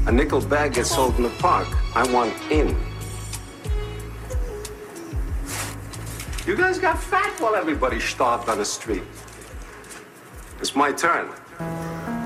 A nickel bag gets sold in the park. I want in. You guys got fat while everybody starved on the street. It's my turn.